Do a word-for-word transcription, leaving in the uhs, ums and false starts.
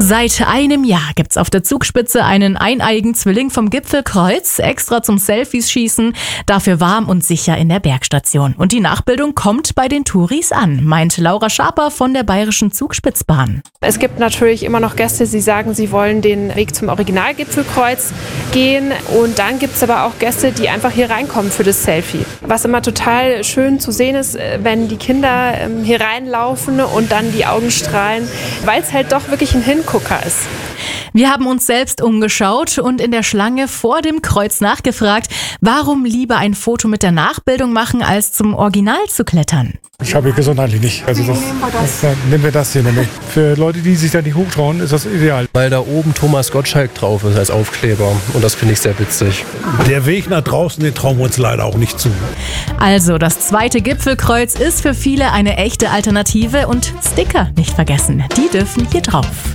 Seit einem Jahr gibt's auf der Zugspitze einen eineiigen Zwilling vom Gipfelkreuz, extra zum Selfies schießen, dafür warm und sicher in der Bergstation. Und die Nachbildung kommt bei den Touris an, meint Laura Schaper von der Bayerischen Zugspitzbahn. Es gibt natürlich immer noch Gäste, die sagen, sie wollen den Weg zum Originalgipfelkreuz gehen. Und dann gibt es aber auch Gäste, die einfach hier reinkommen für das Selfie. Was immer total schön zu sehen ist, wenn die Kinder hier reinlaufen und dann die Augen strahlen, weil es halt doch wirklich ein Hingucker ist. Wir haben uns selbst umgeschaut und in der Schlange vor dem Kreuz nachgefragt, warum lieber ein Foto mit der Nachbildung machen, als zum Original zu klettern. Ich habe gesundheitlich nicht. Also das, nehmen wir das. Das, nehmen wir das hier nämlich. Für Leute, die sich da nicht hochtrauen, ist das ideal. Weil da oben Thomas Gottschalk drauf ist als Aufkleber und das finde ich sehr witzig. Der Weg nach draußen, den trauen wir uns leider auch nicht zu. Also, das zweite Gipfelkreuz ist für viele eine echte Alternative und Sticker nicht vergessen, die dürfen hier drauf.